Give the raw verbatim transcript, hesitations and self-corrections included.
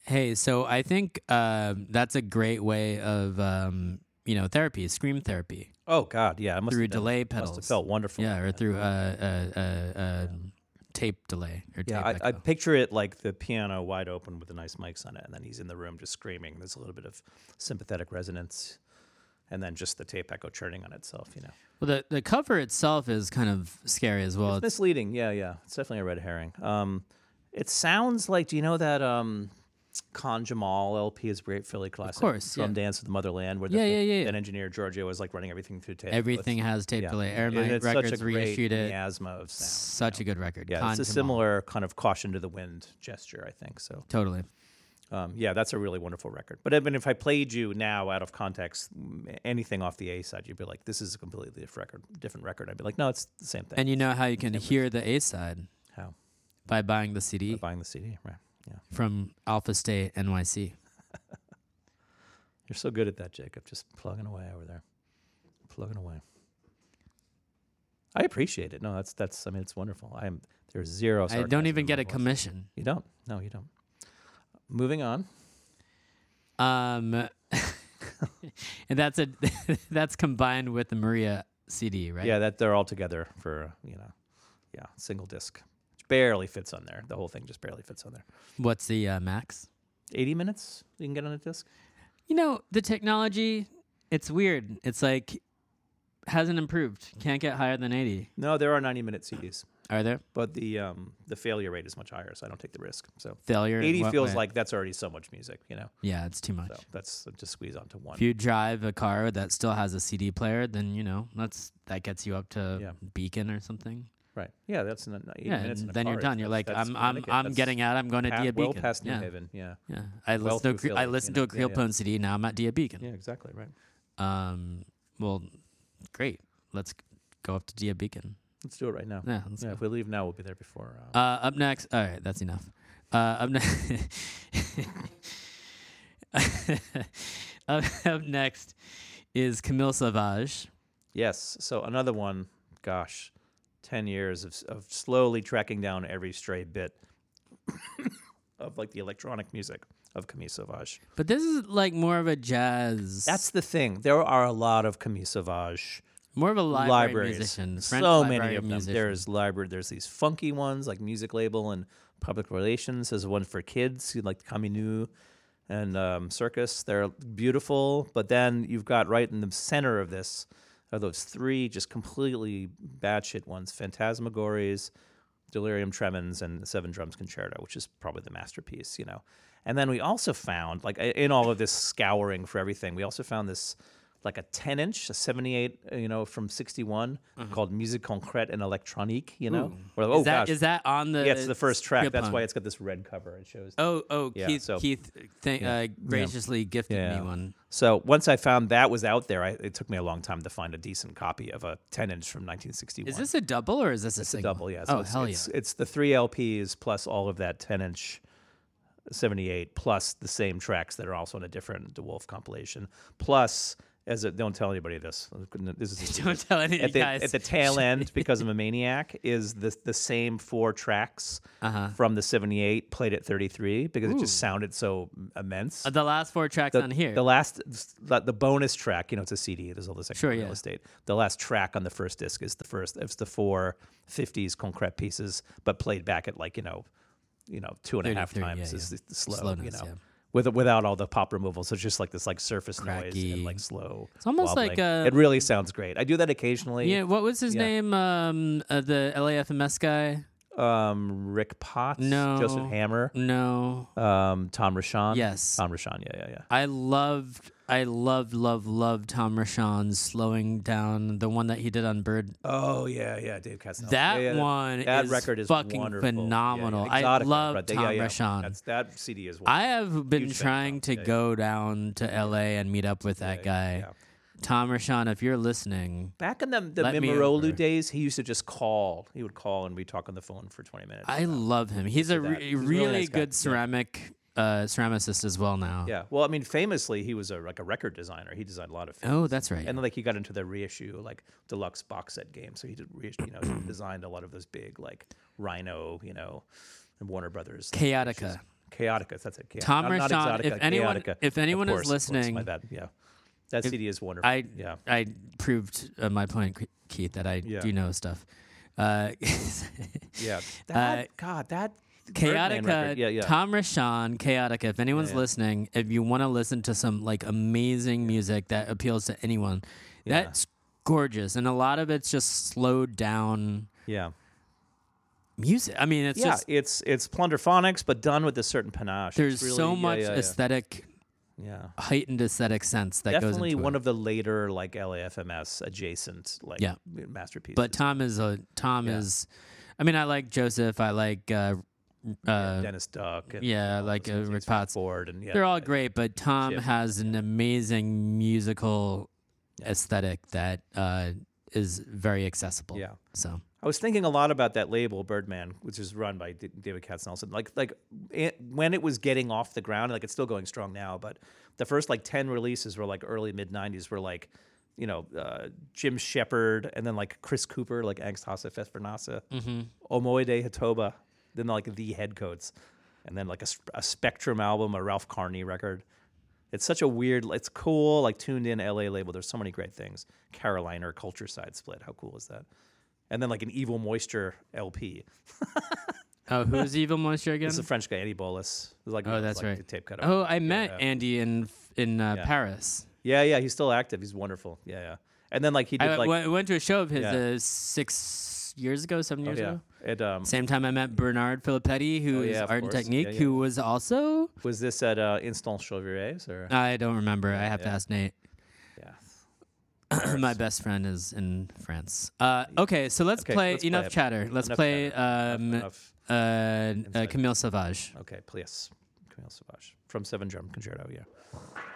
Hey, so I think um, that's a great way of um, you know therapy, scream therapy Oh God, yeah, it must through have been, delay must pedals. have felt wonderful. Yeah, or through uh, uh, uh, uh, tape delay or Yeah, tape I, I echo. picture it like the piano wide open with the nice mics on it, and then he's in the room just screaming. There's a little bit of sympathetic resonance, and then just the tape echo churning on itself. You know, Well, the the cover itself is kind of scary as well. it's It's, misleading. Yeah, yeah, it's definitely a red herring. Um, it sounds like. Do you know that um, Khan Jamal L P is a great Philly classic? course, Drum yeah. Dance of the Motherland, where Yeah, the, yeah, yeah, yeah. that engineer Giorgio was like running everything through tape. Everything It's- has tape yeah, delay. yeah. Air And Might it's such a Records great reissued it. miasma of sound. Such a good record. Yeah, Khan it's a Jamal. similar kind of caution to the wind gesture, I think. So, Totally. um, yeah, that's a really wonderful record. But I mean, if I played you now out of context, m- anything off the A side, you'd be like, "This is a completely different record." Different record. I'd be like, "No, it's the same thing." And you know how you can hear the A side How? by buying the C D By buying the C D, right? Yeah, from Alpha State N Y C. you're so good at that, Jacob. Just plugging away over there, plugging away. I appreciate it. No, that's that's. I mean, it's wonderful. I'm there's zero. I sarcasm don't even in get my a voice. commission. You don't. No, you don't. Moving on. Um, and that's a that's combined with the Maria C D, right? Yeah, that they're all together for you know, yeah, single disc. Which barely fits on there. The whole thing just barely fits on there. What's the uh, max? Eighty minutes you can get on a disc. You know, the technology, it's weird. It's like hasn't improved. Can't get higher than eighty. No, there are ninety minute C Ds, Are there? but the um the failure rate is much higher, so I don't take the risk. So Failure. in eighty what feels way? like that's already so much music, you know. Yeah, it's too much. So that's uh, just squeeze onto one. If you drive a car that still has a C D player, then you know that's that gets you up to Yeah. Beacon or something. Right. Yeah, that's an, eighty Yeah, minutes. and in a then you're car. done. You're like, That's- I'm, that's I'm, Connecticut. I'm That's getting out. I'm going to pa- Dia well Beacon. past New yeah. Haven. Yeah. Yeah, I Well listened to a, through Cre- I Philly, listened you to know. a Yeah, Creelpone C D. Now I'm at Dia Beacon. Yeah, exactly. Right. Um, well, great. Let's go up to Dia Beacon. Let's do it right now. Yeah, let's Yeah, go. if we leave now, we'll be there before. Uh, Uh, up next. All right, that's enough. Uh, up next. up, up next is Camille Sauvage. yes. So another one. Gosh, ten years of of slowly tracking down every stray bit of like the electronic music of Camille Sauvage. But this is like more of a jazz. That's the thing. There are a lot of Camille Sauvage more of a library libraries. musician. French So library many of them. musician. There's library. There's these funky ones like Music Label and Public Relations. There's one for kids like Caminu and um, Circus. They're beautiful. But then you've got right in the center of this are those three just completely batshit ones: Phantasmagories, Delirium Tremens, and the Seven Drums Concerto, which is probably the masterpiece, you know. And then we also found, like in all of this scouring for everything, we also found this, like a ten inch, a seventy-eight, uh, you know, from sixty-one, called Musique Concrète and Electronique, you know. Or, oh is that gosh, is that on the? yeah, it's the first track. That's Creelpone? why it's got this red cover. It shows. Oh, oh, Yeah, Keith, so- Keith, th- uh, graciously gifted Yeah. me one. So once I found that was out there, I, it took me a long time to find a decent copy of a ten inch from nineteen sixty-one. Is this a double or is this a It's a single? double, yeah. So oh it's, hell it's, yeah! It's the three L Ps plus all of that ten inch seventy-eight plus the same tracks that are also in a different DeWolf compilation. Plus, as a, don't tell anybody this. This is a secret. Don't tell any of at you the, guys. at the tail end, because I'm a maniac, is the the same four tracks Uh-huh. from the seventy-eight played at thirty-three because it Ooh. just sounded so immense. Uh, the last four tracks the, on here. the last, the, the bonus track, you know, it's a C D. There's all this extra Sure, real yeah. estate. The last track on the first disc is the first. It's the four fifties concrete pieces, but played back at like you know, you know, two and a half thirty-three, times yeah, is yeah. the slow. Slowness, you know, yeah. with without all the pop removal, so it's just like this like surface noise Cracky. and like slow. It's almost like, wobbling. uh, it really sounds great. I do that occasionally. yeah, what was his Yeah. name? Um, uh, the L A F M S guy? Um, Rick Potts, No. Joseph Hammer, No. um, Tom Rashawn. Yes. Tom Rashawn. Yeah, yeah, yeah. I loved, I loved, loved, loved Tom Rashawn's slowing down, the one that he did on Bird. Oh yeah, yeah, Dave Castanel. That yeah, yeah, one that is record is fucking wonderful. phenomenal. Yeah, I yeah. Exotica, love right? Tom yeah, yeah. Rashawn. That's, that C D is. I wonderful. have been Huge fan of trying Tom. to Yeah, go down to L A and meet up with that yeah, guy. yeah. Tom Rashawn, if you're listening, Back in the the Let me Mimorolu over. days, he used to just call. He would call and we'd talk on the phone for twenty minutes. I love him. He's a did that. re- He's a really really nice guy. good Yeah. ceramic uh, ceramicist as well now. Yeah. Well, I mean, famously, he was a like a record designer. He designed a lot of. Films. Oh, that's right. And then like he got into the reissue like deluxe box set games. So he did reissue, you know, he designed a lot of those big like Rhino, you know, and Warner Brothers. like, Chaotica. reissues. Chaotica. That's it. Chaotica. Tom not, not Rashawn, Exotica, if anyone- Chaotica. if anyone Of is course, of course, listening- my bad. Yeah, that C D is wonderful. I yeah, I proved uh, my point, Keith, that I Yeah. do know stuff. Uh, yeah. That Uh, God, that Birdman Chaotica, record. Yeah, yeah. Tom Rashawn, Chaotica. If anyone's Yeah, yeah. listening, if you want to listen to some like amazing music that appeals to anyone, Yeah. that's gorgeous, and a lot of it's just slowed down yeah. music. I mean, it's yeah, just it's it's plunderphonics, but done with a certain panache. It's there's really- so yeah, much yeah, yeah. aesthetic, Yeah, heightened aesthetic sense that definitely goes into one it. of the later like L A F M S adjacent like Yeah. masterpieces. But Tom is a Tom Yeah. is. I mean, I like Joseph. I like uh, Yeah, uh, Dennis Duck. And, yeah, all like, those uh, guys, Rick Frank Potts. Ford, and yeah, they're all yeah. great, but Tom Chip. has an amazing musical aesthetic that uh, is very accessible. Yeah. So I was thinking a lot about that label, Birdman, which is run by D- David Katznelson. Like, like it, when it was getting off the ground, like it's still going strong now, but the first like ten releases were like early mid nineties, were like, you know, uh, Jim Shepard, and then like Chris Cooper, like Angst Hasse Festvernase, mm-hmm. Omoide Hatoba, then like the Headcoats, and then like a, sp- a Spectrum album, a Ralph Carney record. It's such a weird, it's cool, like tuned in L A label. There's so many great things. Carolina Culture Side Split. How cool is that? And then like an Evil Moisture L P. Oh, who's Evil Moisture again? This is a French guy, Andy Bolus. It was like, Oh, it was that's like right. a tape cut. Oh, I met yeah. Andy in in uh, Yeah. Paris. Yeah, yeah, he's still active. He's wonderful. Yeah, yeah. And then like he did I like w- went to a show of his Yeah. uh, six years ago, seven oh, years yeah. ago. It um Same time I met Bernard Filippetti, who Oh, is yeah, of Art and course. Technique, Yeah, yeah. who was also. was this at uh, Instant Chauvirets or I don't remember. I have to yeah. ask Nate. yeah. My best friend is in France. Uh, okay, so let's Okay, play let's play enough it. chatter. Let's Enough play chatter. um, Enough- uh, uh, Inside. Camille Sauvage. Okay, please. Camille Sauvage from Seven Drum Concerto. Yeah.